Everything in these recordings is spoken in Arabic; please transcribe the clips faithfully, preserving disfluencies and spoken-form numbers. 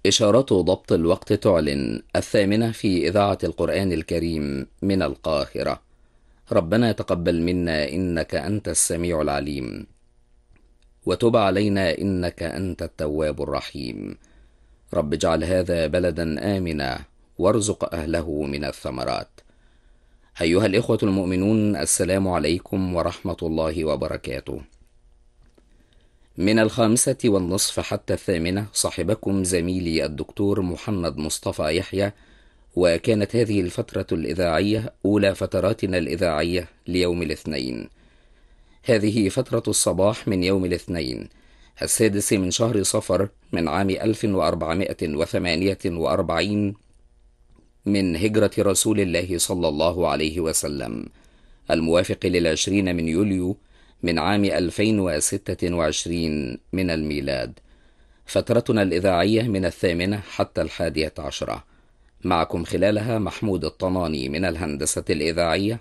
إشارات ضبط الوقت تعلن الثامنة في إذاعة القرآن الكريم من القاهرة. ربنا تقبل منا إنك أنت السميع العليم، وتب علينا إنك أنت التواب الرحيم. رب اجعل هذا بلدا آمنا وارزق أهله من الثمرات. أيها الإخوة المؤمنون، السلام عليكم ورحمة الله وبركاته. من الخامسة والنصف حتى الثامنة صاحبكم زميلي الدكتور محمد مصطفى يحيى، وكانت هذه الفترة الإذاعية أولى فتراتنا الإذاعية ليوم الاثنين. هذه فترة الصباح من يوم الاثنين السادس من شهر صفر من عام ألف وأربعمائة وثمانية وأربعين من هجرة رسول الله صلى الله عليه وسلم، الموافق للعشرين من يوليو من عام ألفين وستة وعشرين من الميلاد. فترتنا الإذاعية من الثامنة حتى الحادية عشرة، معكم خلالها محمود الطناني من الهندسة الإذاعية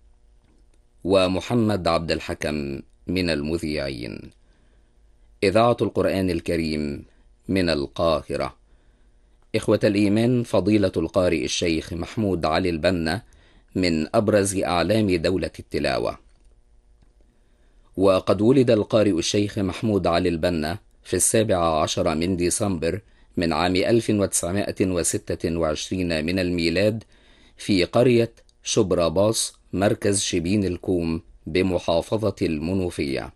ومحمد عبد الحكم من المذيعين. إذاعة القرآن الكريم من القاهرة. إخوة الإيمان، فضيلة القارئ الشيخ محمود علي البنا من أبرز أعلام دولة التلاوة. وقد ولد القارئ الشيخ محمود علي البنا في السابع عشر من ديسمبر من عام ألف وتسعمائة وستة وعشرين من الميلاد في قرية شبراباص، مركز شبين الكوم بمحافظة المنوفية.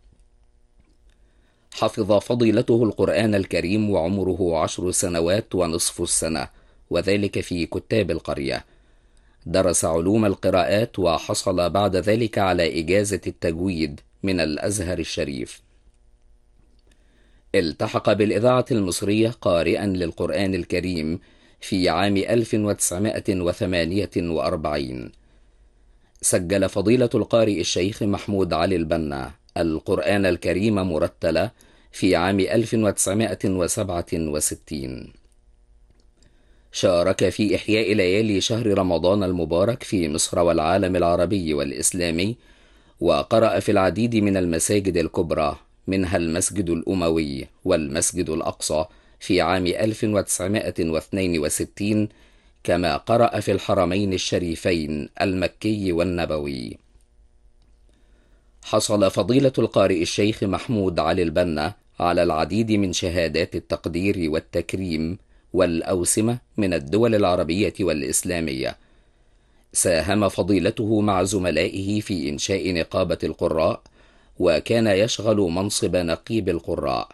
حفظ فضيلته القرآن الكريم وعمره عشر سنوات ونصف السنة، وذلك في كتاب القرية. درس علوم القراءات وحصل بعد ذلك على إجازة التجويد من الأزهر الشريف. التحق بالإذاعة المصرية قارئا للقرآن الكريم في عام ألف وتسعمائة وثمانية وأربعين. سجل فضيلة القارئ الشيخ محمود علي البنا القرآن الكريم مرتلا في عام ألف وتسعمائة وسبعة وستين. شارك في إحياء ليالي شهر رمضان المبارك في مصر والعالم العربي والإسلامي، وقرأ في العديد من المساجد الكبرى منها المسجد الأموي والمسجد الأقصى في عام ألف وتسعمائة واثنين وستين، كما قرأ في الحرمين الشريفين المكي والنبوي. حصل فضيلة القارئ الشيخ محمود علي البنا على العديد من شهادات التقدير والتكريم والأوسمة من الدول العربية والإسلامية. ساهم فضيلته مع زملائه في إنشاء نقابة القراء، وكان يشغل منصب نقيب القراء.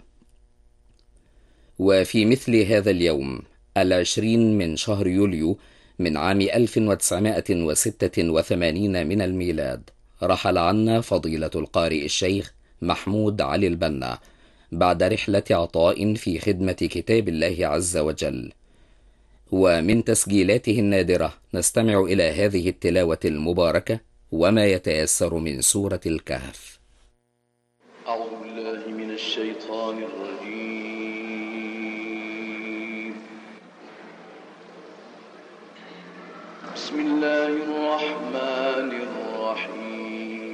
وفي مثل هذا اليوم العشرين من شهر يوليو من عام ألف وتسعمائة وستة وثمانين من الميلاد رحل عنا فضيلة القارئ الشيخ محمود علي البنا بعد رحلة عطاء في خدمة كتاب الله عز وجل. ومن تسجيلاته النادرة نستمع إلى هذه التلاوة المباركة وما يتيسر من سورة الكهف. أعوذ بالله من الشيطان الرجيم. بسم الله الرحمن الرحيم.